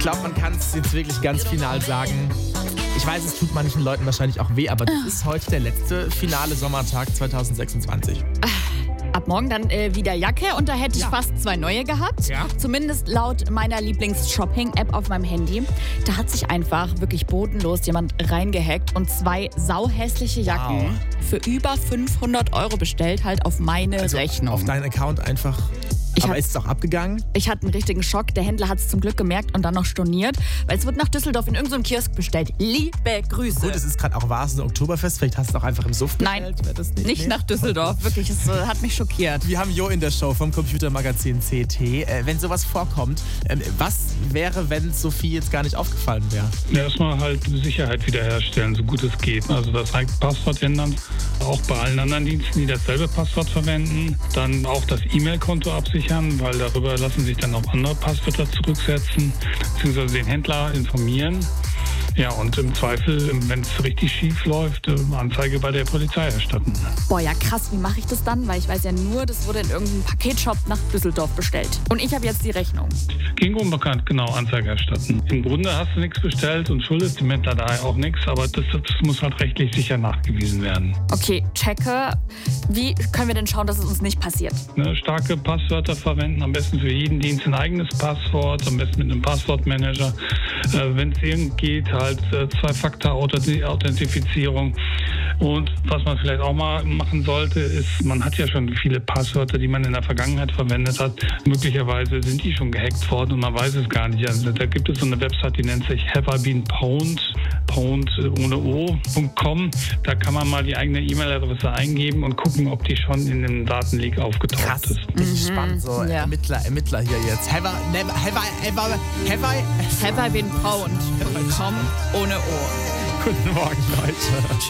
glaube, man kann es jetzt wirklich ganz final sagen. Ich weiß, es tut manchen Leuten wahrscheinlich auch weh, aber das ist heute der letzte finale Sommertag 2026. Ab morgen dann wieder Jacke und da hätte ich fast 2 neue gehabt. Ja. Zumindest laut meiner Lieblings-Shopping-App auf meinem Handy. Da hat sich einfach wirklich bodenlos jemand reingehackt und 2 sauhässliche Jacken für über 500 € bestellt, halt auf meine Rechnung. Auf deinen Account einfach. Aber ist es auch abgegangen? Ich hatte einen richtigen Schock. Der Händler hat es zum Glück gemerkt und dann noch storniert, weil es wird nach Düsseldorf in irgendeinem Kiosk bestellt. Liebe Grüße. Gut, es ist gerade auch Vasen Oktoberfest. Vielleicht hast du es auch einfach im Suff bestellt. Nein, nicht nach Düsseldorf. Wirklich, es hat mich schockiert. Wir haben Jo in der Show vom Computermagazin CT. Wenn sowas vorkommt, was wäre, wenn Sophie jetzt gar nicht aufgefallen wäre? Erstmal halt Sicherheit wiederherstellen, so gut es geht. Also das Passwort ändern, auch bei allen anderen Diensten, die dasselbe Passwort verwenden. Dann auch das E-Mail-Konto absichern, weil darüber lassen sich dann auch andere Passwörter zurücksetzen, beziehungsweise den Händler informieren. Ja, und im Zweifel, wenn es richtig schief läuft, Anzeige bei der Polizei erstatten. Boah, ja krass, wie mache ich das dann? Weil ich weiß ja nur, das wurde in irgendeinem Paketshop nach Düsseldorf bestellt. Und ich habe jetzt die Rechnung. Gegen unbekannt, genau, Anzeige erstatten. Im Grunde hast du nichts bestellt und schuldest dem Händler daher auch nichts, aber das muss halt rechtlich sicher nachgewiesen werden. Okay, checke. Wie können wir denn schauen, dass es uns nicht passiert? Starke Passwörter verwenden, am besten für jeden Dienst ein eigenes Passwort, am besten mit einem Passwortmanager. Wenn es irgend geht, halt 2-Faktor-Authentifizierung. Und was man vielleicht auch mal machen sollte, ist, man hat ja schon viele Passwörter, die man in der Vergangenheit verwendet hat. Möglicherweise sind die schon gehackt worden und man weiß es gar nicht. Also da gibt es so eine Website, die nennt sich haveibeenpwned, ohne o.com. Da kann man mal die eigene E-Mail-Adresse eingeben und gucken, ob die schon in dem Datenleak aufgetaucht ist. Richtig spannend, so Ermittler hier jetzt. Have I Haveibeenpwned.com ohne O. Guten Morgen, Leute.